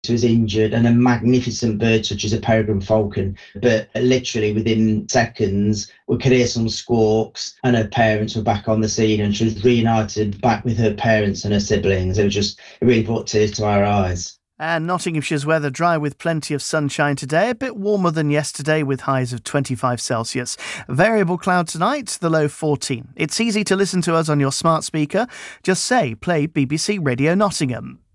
was injured, and a magnificent bird such as a peregrine falcon. But literally within seconds, we could hear some squawks and her parents were back on the scene, and she was reunited back with her parents and her siblings. It really brought tears to our eyes. And Nottinghamshire's weather dry with plenty of sunshine today, a bit warmer than yesterday with highs of 25 Celsius. Variable cloud tonight, the low 14. It's easy to listen to us on your smart speaker. Just say, play BBC Radio Nottingham.